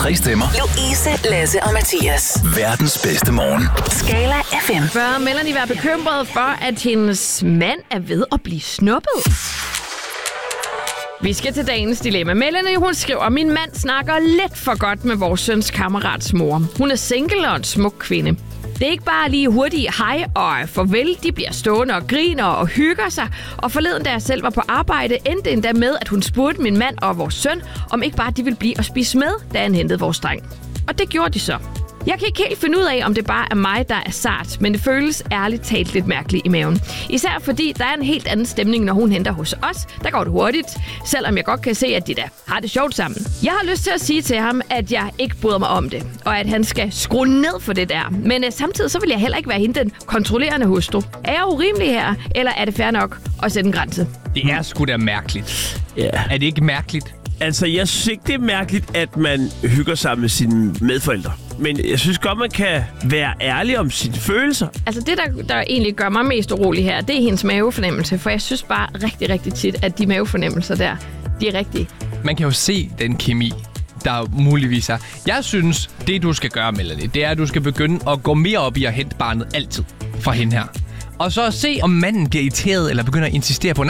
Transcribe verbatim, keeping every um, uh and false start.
Tre stemmer. Louise, Lasse og Mathias. Verdens bedste morgen. Skala F M. Bør Melanie være bekymret for, at hendes mand er ved at blive snuppet? Vi skal til dagens dilemma. Melanie, hun skriver, min mand snakker lidt for godt med vores søns kammerats mor. Hun er single og en smuk kvinde. Det er ikke bare lige hurtigt hej og farvel. De bliver stående og griner og hygger sig. Og forleden, da jeg selv var på arbejde, endte endda med, at hun spurgte min mand og vores søn, om ikke bare de ville blive og spise med, da han hentede vores dreng. Og det gjorde de så. Jeg kan ikke helt finde ud af, om det bare er mig, der er sart, men det føles ærligt talt lidt mærkeligt i maven. Især fordi der er en helt anden stemning, når hun henter hos os. Der går det hurtigt, selvom jeg godt kan se, at de da har det sjovt sammen. Jeg har lyst til at sige til ham, at jeg ikke bryder mig om det, og at han skal skrue ned for det der. Men uh, samtidig så vil jeg heller ikke være hende den kontrollerende hustru. Er jeg urimelig her, eller er det fair nok at sætte en grænse? Det er sgu da mærkeligt. Ja. Er det ikke mærkeligt? Altså, jeg synes ikke, det er mærkeligt, at man hygger sig med sine medforældre. Men jeg synes godt, man kan være ærlig om sine følelser. Altså det, der, der egentlig gør mig mest urolig her, det er hendes mavefornemmelse. For jeg synes bare rigtig, rigtig tit, at de mavefornemmelser der, de er rigtige. Man kan jo se den kemi, der muligvis er. Jeg synes, det du skal gøre, Melanie, det er, at du skal begynde at gå mere op i at hente barnet altid fra hende her. Og så se, om manden bliver irriteret eller begynder at insistere på,